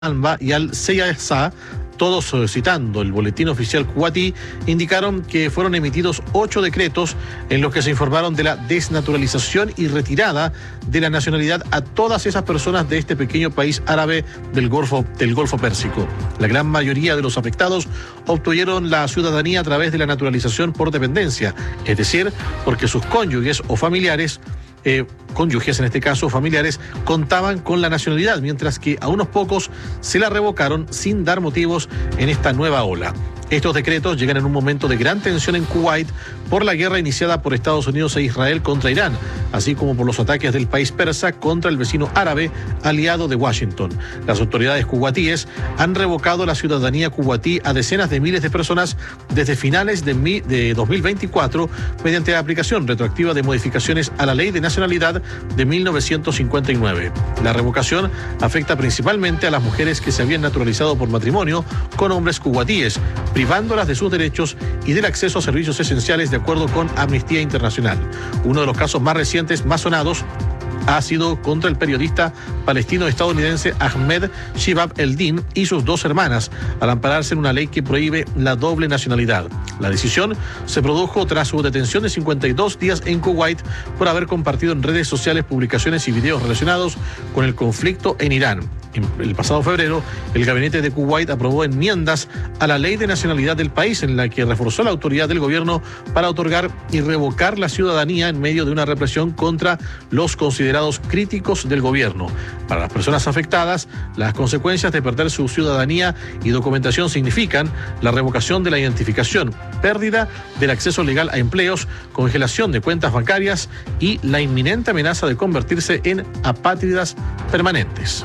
Anba y Al-Seyasa, todos citando el boletín oficial kuwaití, indicaron que fueron emitidos 8 decretos en los que se informaron de la desnaturalización y retirada de la nacionalidad a todas esas personas de este pequeño país árabe del Golfo Pérsico. La gran mayoría de los afectados obtuvieron la ciudadanía a través de la naturalización por dependencia, es decir, porque sus cónyuges o familiares cónyuges en este caso, familiares, contaban con la nacionalidad, mientras que a unos pocos se la revocaron sin dar motivos en esta nueva ola. Estos decretos llegan en un momento de gran tensión en Kuwait por la guerra iniciada por Estados Unidos e Israel contra Irán, así como por los ataques del país persa contra el vecino árabe aliado de Washington. Las autoridades kuwaitíes han revocado la ciudadanía kuwaití a decenas de miles de personas desde finales de 2024 mediante la aplicación retroactiva de modificaciones a la Ley de Nacionalidad de 1959. La revocación afecta principalmente a las mujeres que se habían naturalizado por matrimonio con hombres kuwaitíes, privándolas de sus derechos y del acceso a servicios esenciales de acuerdo con Amnistía Internacional. Uno de los casos más recientes, más sonados, ha sido contra el periodista palestino-estadounidense Ahmed Shihab Eldin y sus 2 hermanas, al ampararse en una ley que prohíbe la doble nacionalidad. La decisión se produjo tras su detención de 52 días en Kuwait por haber compartido en redes sociales publicaciones y videos relacionados con el conflicto en Irán. El pasado febrero, el gabinete de Kuwait aprobó enmiendas a la ley de nacionalidad del país en la que reforzó la autoridad del gobierno para otorgar y revocar la ciudadanía en medio de una represión contra los considerados críticos del gobierno. Para las personas afectadas, las consecuencias de perder su ciudadanía y documentación significan la revocación de la identificación, pérdida del acceso legal a empleos, congelación de cuentas bancarias y la inminente amenaza de convertirse en apátridas permanentes.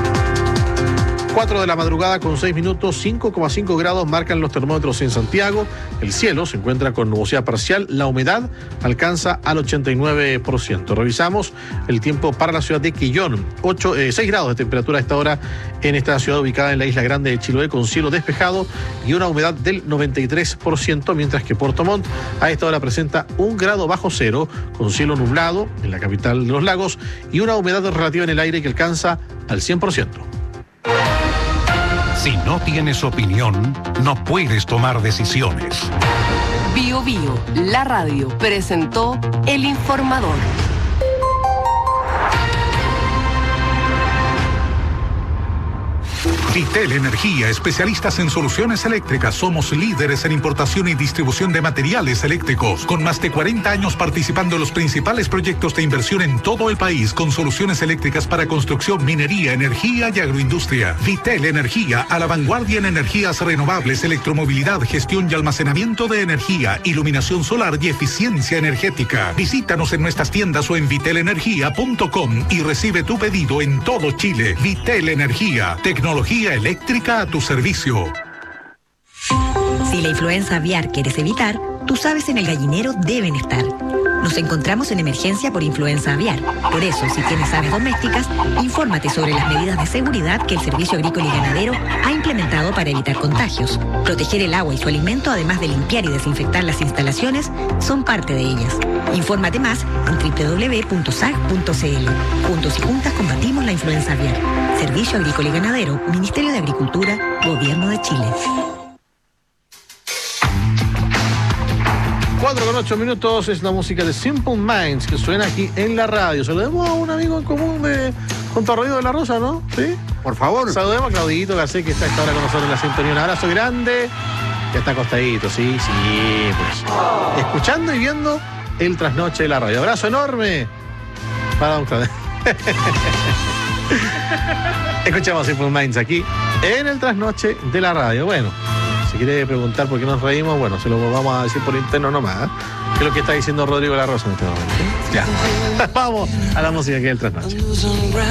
4 de la madrugada con 6 minutos, 5,5 grados marcan los termómetros en Santiago. El cielo se encuentra con nubosidad parcial, la humedad alcanza al 89%. Revisamos el tiempo para la ciudad de Quillón, 6 grados de temperatura a esta hora en esta ciudad ubicada en la isla grande de Chiloé con cielo despejado y una humedad del 93%, mientras que Puerto Montt a esta hora presenta 1 grado bajo cero con cielo nublado en la capital de los lagos y una humedad relativa en el aire que alcanza al 100%. Si no tienes opinión, no puedes tomar decisiones. Bio Bio, la radio, presentó El Informador. Vitel Energía, especialistas en soluciones eléctricas. Somos líderes en importación y distribución de materiales eléctricos, con más de 40 años participando en los principales proyectos de inversión en todo el país, con soluciones eléctricas para construcción, minería, energía y agroindustria. Vitel Energía, a la vanguardia en energías renovables, electromovilidad, gestión y almacenamiento de energía, iluminación solar y eficiencia energética. Visítanos en nuestras tiendas o en vitelenergia.com y recibe tu pedido en todo Chile. Vitel Energía, tecnología eléctrica a tu servicio. Si la influenza aviar quieres evitar, tus aves en el gallinero deben estar. Nos encontramos en emergencia por influenza aviar. Por eso, si tienes aves domésticas, infórmate sobre las medidas de seguridad que el Servicio Agrícola y Ganadero ha implementado para evitar contagios. Proteger el agua y su alimento, además de limpiar y desinfectar las instalaciones, son parte de ellas. Infórmate más en www.sag.cl. Juntos y juntas combatimos la influenza aviar. Servicio Agrícola y Ganadero, Ministerio de Agricultura, Gobierno de Chile. 4:08 es la música de Simple Minds que suena aquí en la radio. Saludemos a un amigo en común de Junto a Rodrigo de la Rosa, ¿no? ¿Sí? Por favor. Saludemos a Claudito Garcés, que está esta hora con nosotros en la sintonía. Un abrazo grande. Ya está acostadito, sí, pues. Escuchando y viendo el trasnoche de la radio. Abrazo enorme para don Claudio. Escuchamos Simple Minds aquí en el trasnoche de la radio. Bueno, si quiere preguntar por qué nos reímos, bueno, se lo vamos a decir por interno nomás, ¿eh? ¿Qué es lo que está diciendo Rodrigo de la Rosa en este momento? Ya. Vamos a la música que es el trasnoche.